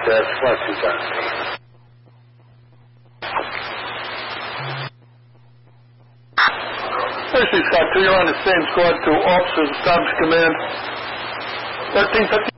Flight 2008. This is Scott 2. You're on the same squad to Officers of Comms Command. 1350.